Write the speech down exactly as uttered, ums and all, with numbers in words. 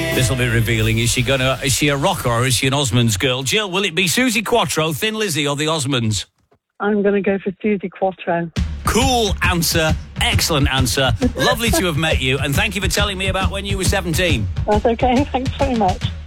This will be revealing. Is she gonna? Is she a rocker or is she an Osmonds girl? Jill, will it be Susie Quattro, Thin Lizzy, or the Osmonds? I'm going to go for Susie Quattro. Cool answer. Excellent answer. Lovely to have met you, and thank you for telling me about when you were seventeen. That's okay. Thanks very much.